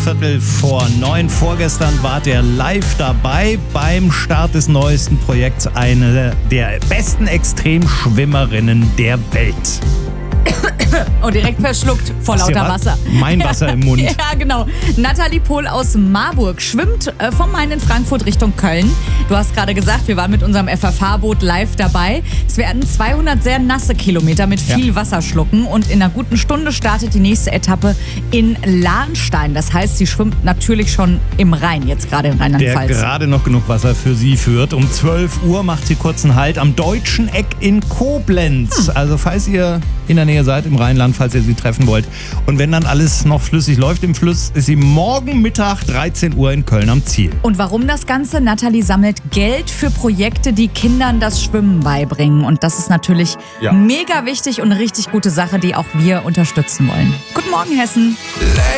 8:15. Vorgestern wart ihr live dabei beim Start des neuesten Projekts, eine der besten Extremschwimmerinnen der Welt. Oh, direkt verschluckt vor lauter Wasser. Mein Wasser im Mund. Ja, genau. Nathalie Pohl aus Marburg schwimmt vom Main in Frankfurt Richtung Köln. Du hast gerade gesagt, wir waren mit unserem FFH-Boot live dabei. Es werden 200 sehr nasse Kilometer mit viel Wasser schlucken. Und in einer guten Stunde startet die nächste Etappe in Lahnstein. Das heißt, sie schwimmt natürlich schon im Rhein, jetzt gerade in Rheinland-Pfalz. Der gerade noch genug Wasser für sie führt. Um 12 Uhr macht sie kurzen Halt am Deutschen Eck in Koblenz. Also falls ihr in der Nähe seid im Rheinland, falls ihr sie treffen wollt. Und wenn dann alles noch flüssig läuft im Fluss, ist sie morgen Mittag 13 Uhr in Köln am Ziel. Und warum das Ganze? Nathalie sammelt Geld für Projekte, die Kindern das Schwimmen beibringen. Und das ist natürlich mega wichtig und eine richtig gute Sache, die auch wir unterstützen wollen. Guten Morgen, Hessen.